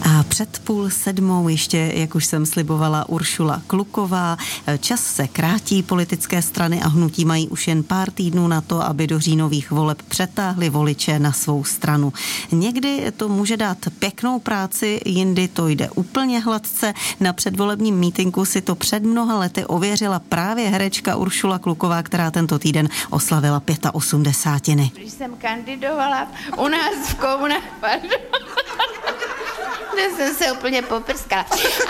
A před 6:30 ještě, jak už jsem slibovala, Uršula Kluková. Čas se krátí, politické strany a hnutí mají už jen pár týdnů na to, aby do říjnových voleb přetáhli voliče na svou stranu. Někdy to může dát pěknou práci, jindy to jde úplně hladce. Na předvolebním mítinku si to před mnoha lety ověřila právě herečka Uršula Kluková, která tento týden oslavila 85. Když jsem kandidovala u nás v kde jsem se úplně poprskala.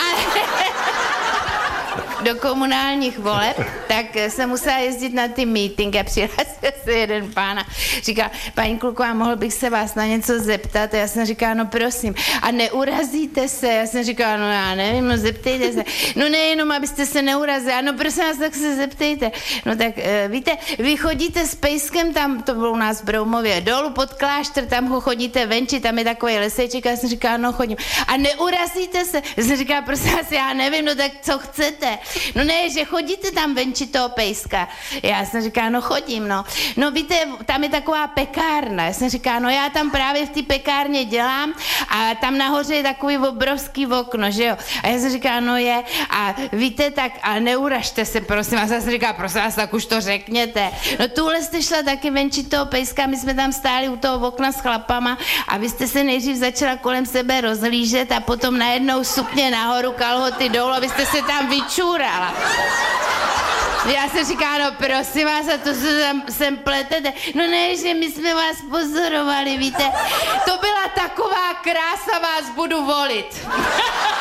Do komunálních voleb, tak jsem musela jezdit na ty mítinky a přihlásil se jeden pán a říkal, paní Kluková, mohl bych se vás na něco zeptat? A já jsem říkala, no prosím, a neurazíte se? Já jsem říkala, no já nevím, no zeptejte se. No nejenom, abyste se neurazili, no prosím vás, tak se zeptejte. No tak víte, vy chodíte s pejskem, tam to bylo u nás v Broumově, dolů pod klášter, tam ho chodíte venči, tam je takový leseček, já jsem říkala, no chodím. A neurazíte se? Já jsem říkala, prosím vás, já nevím, no tak co chcete? No ne, že chodíte tam venči toho pejska. Já jsem říkala, no chodím, no. No víte, tam je taková pekárna. Já jsem říkala, no já tam právě v té pekárně dělám a tam nahoře je takový obrovský okno, že jo. A já jsem říkala, no je. A víte, tak a neuražte se, prosím. A já jsem říkala, prosím vás, tak už to řekněte. No tuhle jste šla taky venči toho pejska, my jsme tam stáli u toho okna s chlapama a vy jste se nejdřív začala kolem sebe rozhlížet a potom najednou sukně nahoru, kalhoty dolů a vy jste se tam vyčůrala. Já jsem říkala, no prosím vás, a to se tam sem pletete. No ne, že my jsme vás pozorovali, víte. To byla taková krása, vás budu volit.